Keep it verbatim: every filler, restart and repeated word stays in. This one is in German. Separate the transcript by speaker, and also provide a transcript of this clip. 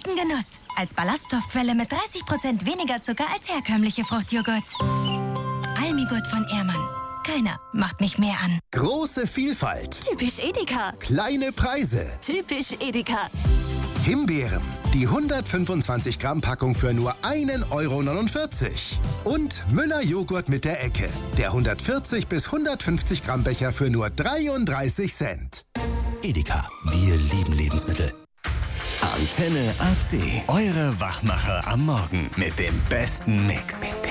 Speaker 1: echten Genuss. Als Ballaststoffquelle mit dreißig Prozent weniger Zucker als herkömmliche Fruchtjoghurts. Almigurt von Ehrmann. Keiner macht mich mehr an.
Speaker 2: Große Vielfalt.
Speaker 3: Typisch Edeka.
Speaker 2: Kleine Preise.
Speaker 3: Typisch Edeka.
Speaker 2: Himbeeren. Die hundertfünfundzwanzig Gramm Packung für nur einen Euro neunundvierzig. Und Müller Joghurt mit der Ecke. Der hundertvierzig bis hundertfünfzig Gramm Becher für nur dreiunddreißig Cent.
Speaker 4: Edeka. Wir lieben Lebensmittel. Antenne A C. Eure Wachmacher am Morgen mit dem besten Mix.